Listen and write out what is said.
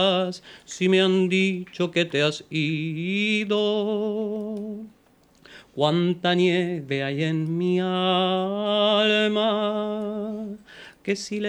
si me han dicho que te has ido. Cuánta nieve hay en mi alma, que si le